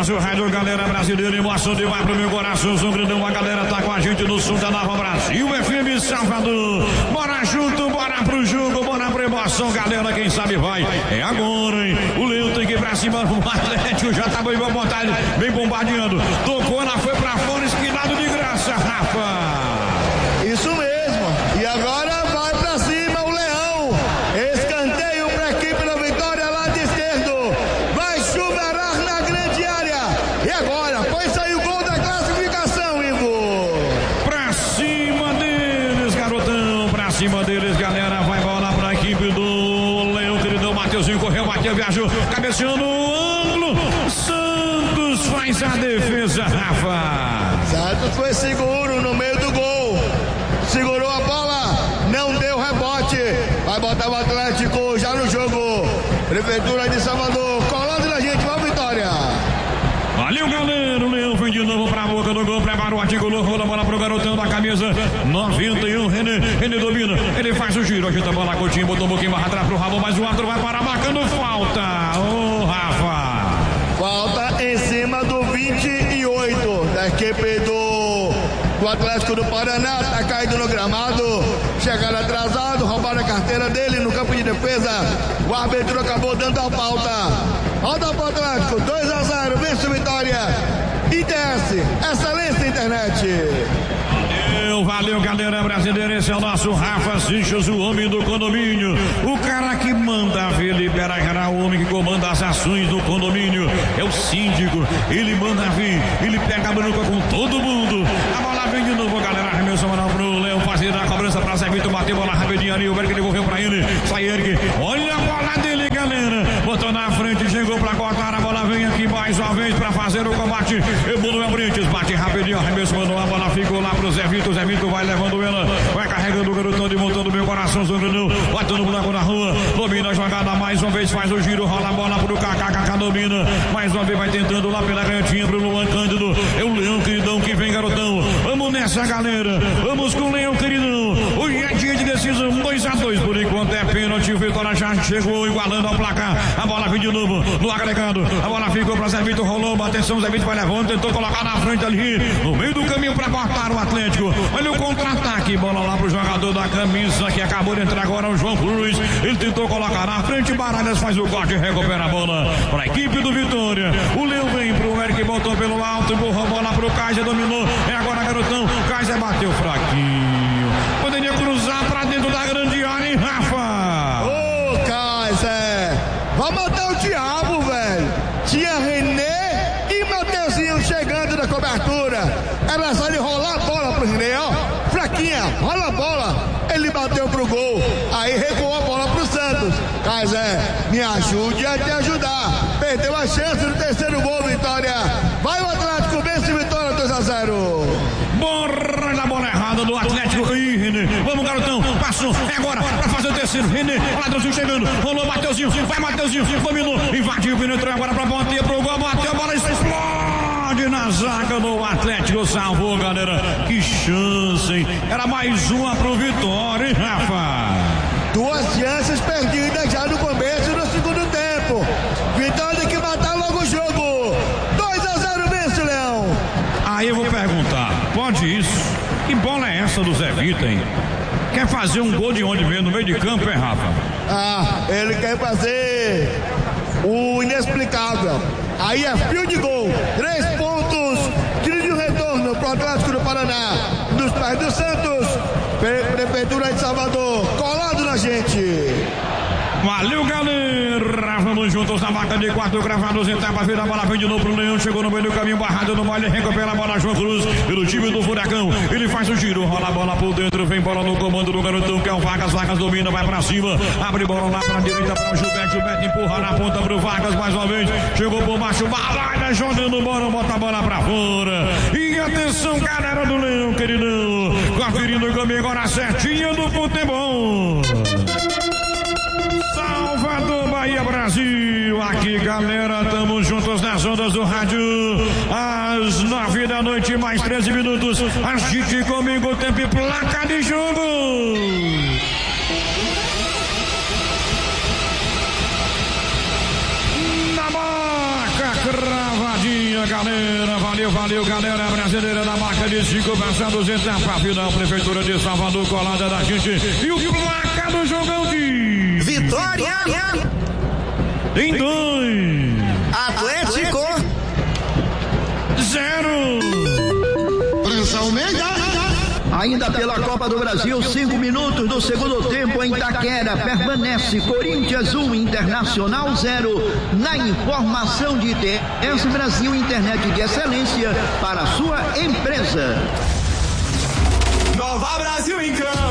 do rádio, galera brasileira, emoção demais pro meu coração, som grandão, a galera tá com a gente no som da Nova Brasil, FM Salvador. Bora junto, bora pro jogo, bora pra emoção, galera, quem sabe vai. É agora, hein? O Leão tem que ir pra cima, o Atlético já tá bem bombardeando. Tocou, ela foi pra fora, esquinado de graça, Rafa. Isso mesmo, e agora vai pra cima o Leão. Escanteio pra equipe da Vitória, lado esquerdo. Vai chuveirar na grande área. E agora, foi sair o gol da classificação, Igor. Pra cima deles, garotão. Pra cima deles, galera. Vai bola pra equipe do Leão, queridão. Mateuzinho correu, bateu, viajou. Cabeceando o ângulo. Santos faz a defesa, Rafa. Santos foi seguro no meio do gol. Segurou a bola, não deu rebote. Vai botar o Atlético já no jogo. Prefeitura de Salvador, colando na gente, vamos Vitória. Valeu, galera. O Leão vem de novo pra boca do gol. Prepara o artigo, rola a bola pro garotão da camisa 91. René domina. Ele faz o giro, agita a bola, Coutinho, botou um pouquinho mais atrás pro Rabo, mas o árbitro vai parar marcando falta. Ô, Rafa. Falta em cima do 28 da equipe do Atlético do Paraná. Tá caído no gramado, chegaram atrasado, roubaram a carteira dele no campo de defesa. O árbitro acabou dando a falta. Falta pro Atlético, 2-0, vence o Vitória. ITS, excelência internet. Valeu, galera brasileira, esse é o nosso Rafa Seixas, o homem do condomínio, o cara que manda ver, libera geral, o homem que comanda as ações do condomínio, é o síndico, ele manda vir, ele pega a bronca com todo mundo. A bola vem de novo, galera, arremesso manual pro Léo, fazer a cobrança pra Zé Vitor, bateu bola rapidinho ali, o Berg devolveu pra ele, sai Eric, olha a bola dele, galera, botou na frente, chegou pra cortar, a bola vem aqui mais uma vez pra fazer o combate, Emanuel Brites, bate rapidinho, arremesso manual, a bola ficou lá pro Zé Vitor vai levando ela, vai carregando o garotão de montando meu coração, Zangranão, batendo o buraco na rua, domina a jogada mais uma vez, faz o giro, rola a bola pro Kaká, domina, mais uma vez vai tentando lá pela cantinha pro Luan Cândido, é o Leão queridão que vem, garotão, vamos nessa galera, vamos com o Leão queridão, hoje é dia de decisão, 2-2, por enquanto é pênalti, o Vitória já chegou igualando ao placar, a bola vem de novo, no agregado, a bola ficou pra Zé Vitor, rolou, atenção, Zé Vitor vai levando, tentou colocar na frente ali, no meio do caminho pra cortar o Atlético, olha o contra-ataque, bola lá pro jogador da camisa que acabou de entrar agora, o João Cruz, ele tentou colocar na frente, Baralhas faz o corte, recupera a bola para a equipe do Vitória, o Leão vem pro Eric, botou pelo alto, empurrou a bola pro Kaiser, dominou, é agora garotão, Kaiser bateu fraquinho, poderia cruzar pra dentro da grande área, hein, Rafa? Ô Kaiser, vai matar o diabo, velho, tinha René e Mateuzinho chegando na cobertura, era só ele rolar a bola pro René, ó, fraquinha, rola a bola, ele bateu pro gol, aí recuou a bola pro Santos. Kaiser, me ajude a te ajudar, perdeu a chance do terceiro gol, Vitória, vai o Atlético, vence Vitória 2-0. Borra na bola errada do Atlético. Ih, René, vamos garotão, passou, é agora pra fazer o terceiro, René, o ladrãozinho chegando, rolou Mateuzinho, vai Mateuzinho, dominou, invadiu, penetrou agora pra pontinha, pro gol, bateu, a bola explode na zaga do Atlético, salvou, galera, que chance, hein? Era mais uma pro Vitória, hein, Rafa? Duas chances perdidas já no começo do segundo tempo, Vitória tem que matar logo o jogo, 2-0 vence o Leão. Aí eu vou perguntar, pode isso? Que bola é essa do Zé Vitor, hein? Quer fazer um gol de onde mesmo, no meio de campo, hein, Rafa? Ah, ele quer fazer o inexplicável. Aí é fio de gol, 3 pontos, tiro de retorno pro Atlético do Paraná, dos pés do Santos, Prefeitura de Salvador, colado na gente. Valeu, galera, vamos juntos na marca de 4 gravados, etapa, vira a bola, vem de novo pro Leão, chegou no meio do caminho, barrado no baile, recupera a bola, João Cruz, pelo time do Furacão, ele faz o giro, rola a bola por dentro, vem bola no comando do garotão, que é o Vargas domina, vai pra cima, abre bola lá pra direita para o Gilberto empurra na ponta pro Vargas mais uma vez, chegou por baixo, Baralha jogando bola, bota a bola pra fora, e atenção, galera do Leão, queridão, conferindo comigo agora certinho do futebol. Salvador, Bahia, Brasil, aqui galera, estamos juntos nas ondas do rádio, às 9 da noite, mais 13 minutos, agite comigo, tempo e placa de jogo. Na boca, cravadinha, minha galera. Valeu, galera brasileira da marca de 5, passando etapa final, Prefeitura de Salvador, colada da gente. E o placa do jogão de Vitória tem 2, Atlético 0. Pressão média. Ainda pela Copa do Brasil, 5 minutos do segundo tempo em Itaquera, permanece Corinthians 1, Internacional 0. Na informação de TS Brasil, internet de excelência para a sua empresa. Nova Brasil em campo.